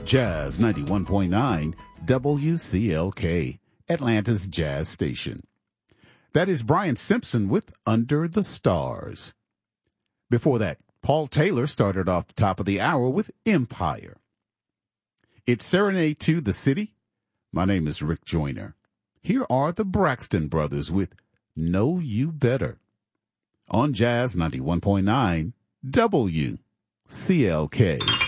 Jazz 91.9 WCLK, Atlanta's Jazz Station. That is Brian Simpson with Under the Stars. Before that, Paul Taylor started off the top of the hour with Empire. It's Serenade to the City. My name is Rick Joyner. Here are the Braxton Brothers with Know You Better on Jazz 91.9 WCLK.